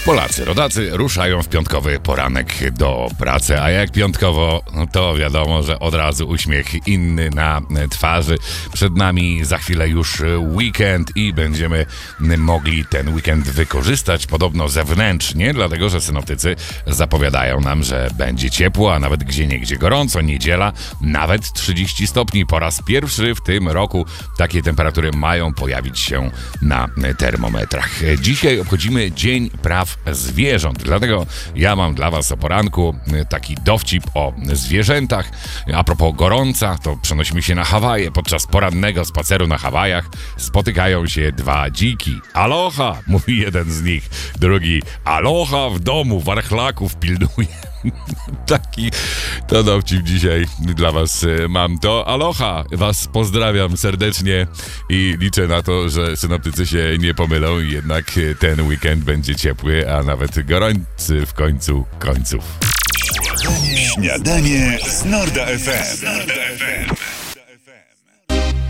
Polacy, rodacy ruszają w piątkowy poranek do pracy, a jak piątkowo, no to wiadomo, że od razu uśmiech inny na twarzy. Przed nami za chwilę już weekend i będziemy mogli ten weekend wykorzystać podobno zewnętrznie, dlatego że synoptycy zapowiadają nam, że będzie ciepło, a nawet gdzieniegdzie gorąco. Niedziela nawet 30 stopni. Po raz pierwszy w tym roku takie temperatury mają pojawić się na termometrach. Dzisiaj obchodzimy Dzień Praw Zwierząt, dlatego ja mam dla was o poranku taki dowcip o zwierzętach. A propos gorąca, to przenosimy się na Hawaje. Podczas porannego spaceru na Hawajach spotykają się dwa dziki. Aloha, mówi jeden z nich, drugi aloha w domu, warchlaków pilnuje. Taki to dowcip dzisiaj dla was mam. To aloha, was pozdrawiam serdecznie i liczę na to, że synoptycy się nie pomylą i jednak ten weekend będzie ciepły, a nawet gorący w końcu końców. Śniadanie z Norda FM.